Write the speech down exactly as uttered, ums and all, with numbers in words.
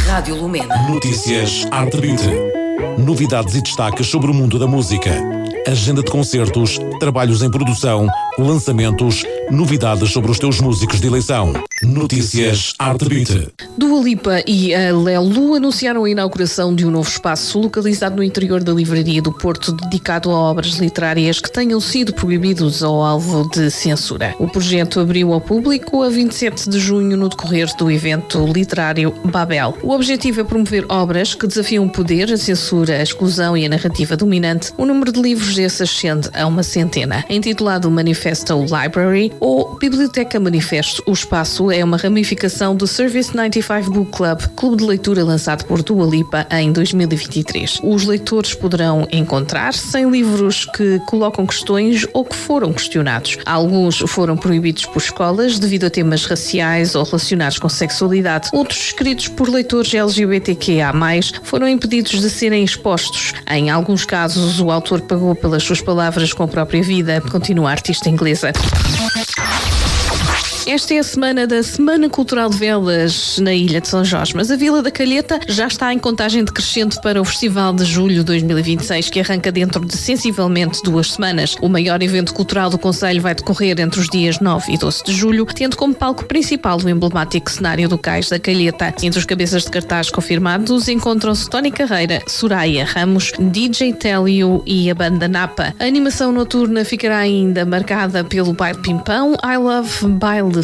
Rádio Lumena. Notícias Arte vinte. Novidades e destaques sobre o mundo da música. Agenda de concertos, trabalhos em produção, lançamentos, novidades sobre os teus músicos de eleição. Notícias Arte vinte. Dua Lipa e a Lelu anunciaram a inauguração de um novo espaço localizado no interior da Livraria do Porto, dedicado a obras literárias que tenham sido proibidos ao alvo de censura. O projeto abriu ao público a vinte e sete de junho no decorrer do evento literário Babel. O objetivo é promover obras que desafiam o poder, a censura, a exclusão e a narrativa dominante. O número de livros esse ascende a uma centena. Intitulado Manifesto Library ou Biblioteca Manifesto, o espaço é uma ramificação do Service noventa e cinco Book Club, clube de leitura lançado por Dua Lipa em dois mil e vinte e três. Os leitores poderão encontrar cem livros que colocam questões ou que foram questionados. Alguns foram proibidos por escolas devido a temas raciais ou relacionados com sexualidade. Outros, escritos por leitores L G B T Q A mais, foram impedidos de serem expostos. Em alguns casos, o autor pagou pelas suas palavras com a própria vida, continua a artista inglesa. Esta é a semana da Semana Cultural de Velas na Ilha de São Jorge, mas a Vila da Calheta já está em contagem decrescente para o Festival de Julho de dois mil e vinte e seis, que arranca dentro de sensivelmente duas semanas. O maior evento cultural do concelho vai decorrer entre os dias nove e doze de julho, tendo como palco principal o emblemático cenário do Cais da Calheta. Entre os cabeças de cartaz confirmados encontram-se Tony Carreira, Soraya Ramos, D J Télio e a banda Napa. A animação noturna ficará ainda marcada pelo baile Pimpão, I Love Baile